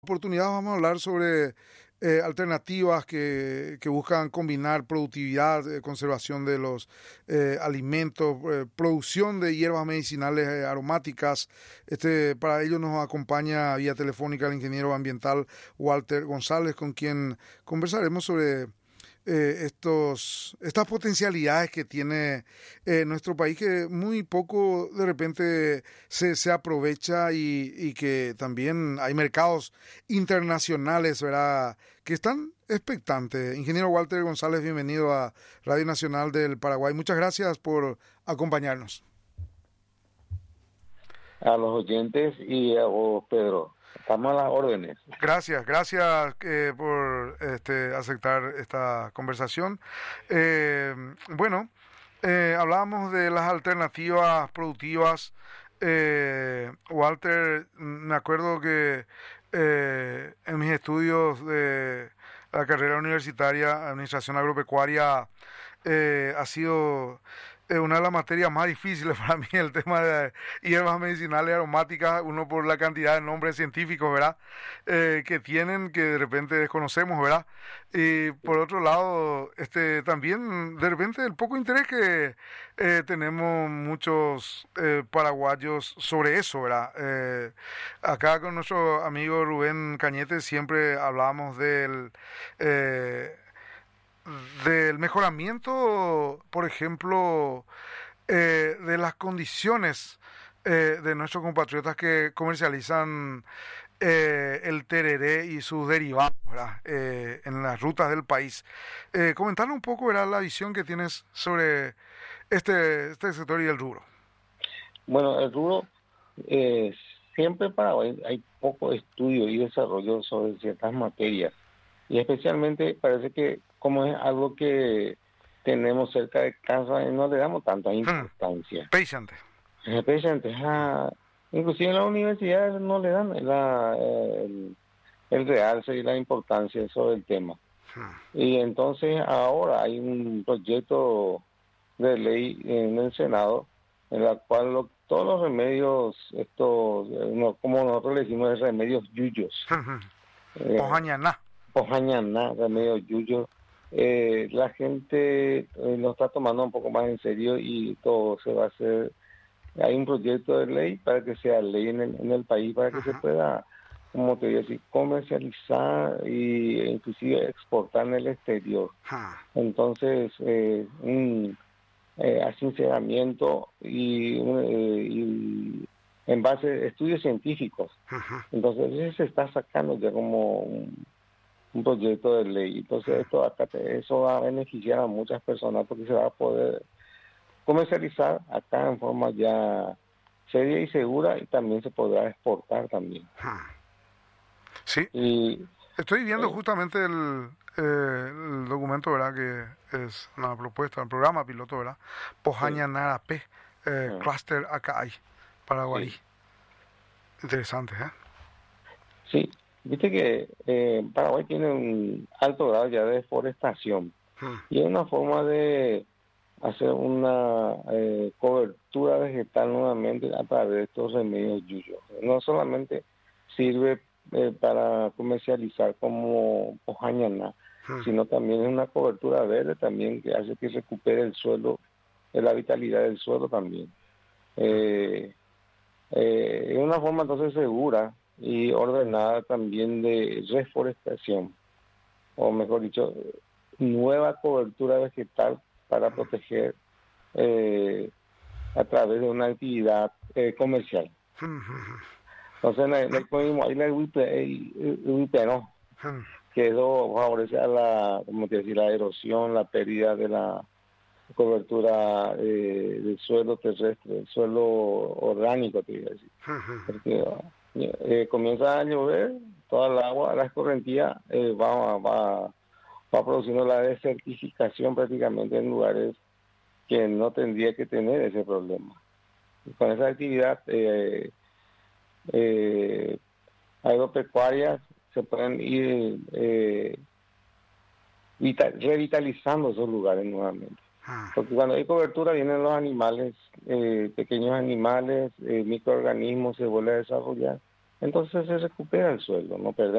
Oportunidad vamos a hablar sobre alternativas que buscan combinar productividad, conservación de los alimentos, producción de hierbas medicinales aromáticas. Para ello nos acompaña vía telefónica el ingeniero ambiental Walter González, con quien conversaremos sobre estas potencialidades que tiene nuestro país, que muy poco de repente se aprovecha y que también hay mercados internacionales, ¿verdad?, que están expectantes. Ingeniero Walter González, bienvenido a Radio Nacional del Paraguay. Muchas gracias por acompañarnos. A los oyentes y a vos, Pedro. Estamos a las órdenes. Gracias por aceptar esta conversación. Hablábamos de las alternativas productivas. Walter, me acuerdo que en mis estudios de la carrera universitaria, Administración Agropecuaria, ha sido una de las materias más difíciles para mí, el tema de hierbas medicinales aromáticas, uno por la cantidad de nombres científicos, ¿verdad?, que tienen, que de repente desconocemos, ¿verdad? Y por otro lado, también de repente el poco interés que tenemos muchos paraguayos sobre eso, ¿verdad? Acá con nuestro amigo Rubén Cañete siempre hablamos del mejoramiento, por ejemplo, de las condiciones de nuestros compatriotas que comercializan el tereré y sus derivados, ¿verdad?, en las rutas del país. Comentarnos un poco, ¿verdad?, la visión que tienes sobre este sector y el rubro. Bueno, el rubro, siempre en Paraguay hay poco estudio y desarrollo sobre ciertas materias. Y especialmente parece que como es algo que tenemos cerca de casa, no le damos tanta importancia. Patiente. Inclusive en la universidad no le dan el realce y la importancia sobre el tema. Y entonces ahora hay un proyecto de ley en el Senado en la cual todos los remedios, como nosotros le decimos, remedios yuyos. Pojañaná, remedios yuyos. La gente lo está tomando un poco más en serio y todo se va a hacer. Hay un proyecto de ley para que sea ley en el país, para que se pueda, como te digo, comercializar e inclusive exportar en el exterior. Entonces, un asinceramiento y en base a estudios científicos. Entonces, se está sacando ya como un proyecto de ley. Entonces, eso va a beneficiar a muchas personas porque se va a poder comercializar acá en forma ya seria y segura, y también se podrá exportar también. Sí, estoy viendo justamente el documento, ¿verdad?, que es una propuesta, un programa piloto, ¿verdad?, Pojañaná P, Cluster Acay, Paraguay. Sí. Interesante, ¿eh? Sí, viste que Paraguay tiene un alto grado ya de deforestación, y es una forma de hacer una cobertura vegetal nuevamente a través de estos remedios yuyos. No solamente sirve para comercializar como Pojañaná, sino también es una cobertura verde también que hace que recupere el suelo, la vitalidad del suelo también. Es una forma entonces segura y ordenada también de reforestación, o mejor dicho, nueva cobertura vegetal para proteger a través de una actividad comercial. Entonces, ahí la huipero, que eso favorece a la erosión, la pérdida de la cobertura del suelo terrestre, del suelo orgánico, te iba a decir. Porque comienza a llover, toda el agua, la escorrentía va produciendo la desertificación prácticamente en lugares que no tendría que tener ese problema. Y con esa actividad agropecuarias se pueden ir revitalizando esos lugares nuevamente. Porque cuando hay cobertura vienen los animales, pequeños animales, microorganismos, se vuelve a desarrollar. Entonces se recupera el suelo, no perdemos